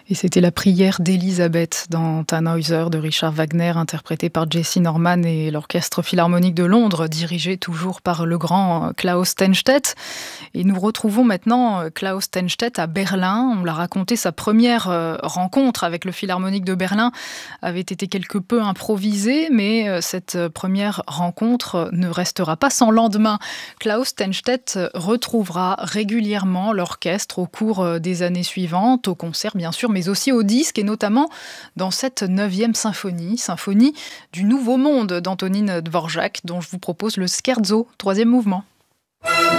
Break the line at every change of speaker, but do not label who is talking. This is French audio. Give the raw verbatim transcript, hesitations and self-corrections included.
Et c'était la prière d'Élisabeth dans Tannhäuser de Richard Wagner, interprétée par Jessye Norman et l'Orchestre Philharmonique de Londres, dirigé toujours par le grand Klaus Tennstedt. Et nous retrouvons maintenant Klaus Tennstedt à Berlin. On l'a raconté, sa première rencontre avec le Philharmonique de Berlin avait été quelque peu improvisée, mais cette première rencontre ne restera pas sans lendemain. Klaus Tennstedt retrouvera régulièrement l'orchestre au cours des années suivantes, au concert bien sûr, mais aussi au disque, et notamment dans cette neuvième symphonie, symphonie du Nouveau Monde d'Antonín Dvořák, dont je vous propose le scherzo, troisième mouvement.